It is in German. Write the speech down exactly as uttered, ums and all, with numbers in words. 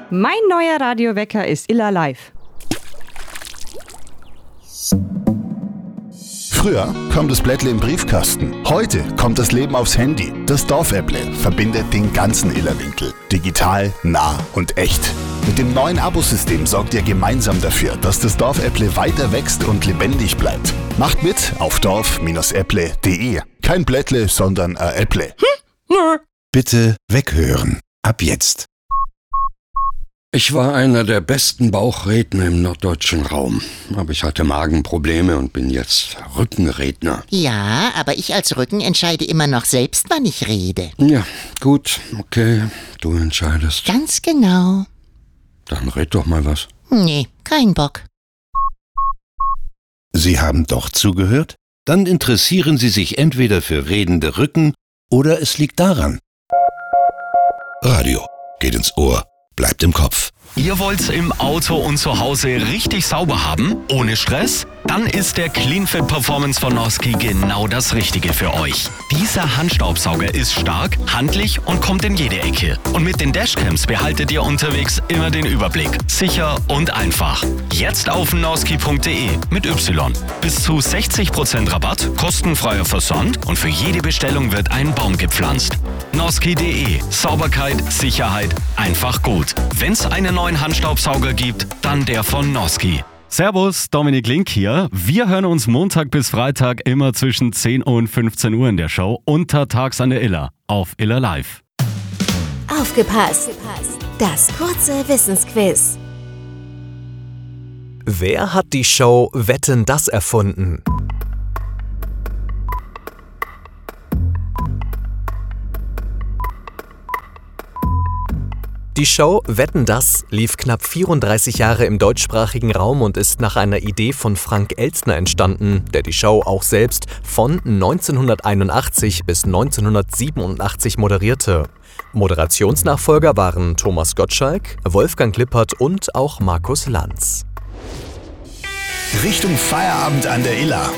Mein neuer Radiowecker ist Iller Live. Früher kam das Blättle im Briefkasten. Heute kommt das Leben aufs Handy. Das Dorfäpple verbindet den ganzen Illerwinkel. Digital, nah und echt. Mit dem neuen Abosystem sorgt ihr gemeinsam dafür, dass das Dorfäpple weiter wächst und lebendig bleibt. Macht mit auf dorf Bindestrich äpple Punkt de. Kein Blättle, sondern ein Äpple. Hm? Nö. Bitte weghören. Ab jetzt. Ich war einer der besten Bauchredner im norddeutschen Raum. Aber ich hatte Magenprobleme und bin jetzt Rückenredner. Ja, aber ich als Rücken entscheide immer noch selbst, wann ich rede. Ja, gut, okay, du entscheidest. Ganz genau. Dann red doch mal was. Nee, kein Bock. Sie haben doch zugehört? Dann interessieren Sie sich entweder für redende Rücken oder es liegt daran. Radio geht ins Ohr, bleibt im Kopf. Ihr wollt's im Auto und zu Hause richtig sauber haben, ohne Stress? Dann ist der CleanFit Performance von Noski genau das Richtige für euch. Dieser Handstaubsauger ist stark, handlich und kommt in jede Ecke. Und mit den Dashcams behaltet ihr unterwegs immer den Überblick. Sicher und einfach. Jetzt auf noski punkt de mit Y. Bis zu sechzig Prozent Rabatt, kostenfreier Versand und für jede Bestellung wird ein Baum gepflanzt. noski punkt de. Sauberkeit, Sicherheit, einfach gut. Wenn's einen neuen Handstaubsauger gibt, dann der von Noski. Servus, Dominik Link hier. Wir hören uns Montag bis Freitag immer zwischen zehn und fünfzehn Uhr in der Show, untertags an der Iller, auf Iller Live. Aufgepasst! Das kurze Wissensquiz. Wer hat die Show Wetten, das erfunden? Die Show Wetten, das lief knapp vierunddreißig Jahre im deutschsprachigen Raum und ist nach einer Idee von Frank Elstner entstanden, der die Show auch selbst von neunzehnhunderteinundachtzig bis neunzehnhundertsiebenundachtzig moderierte. Moderationsnachfolger waren Thomas Gottschalk, Wolfgang Lippert und auch Markus Lanz. Richtung Feierabend an der Iller.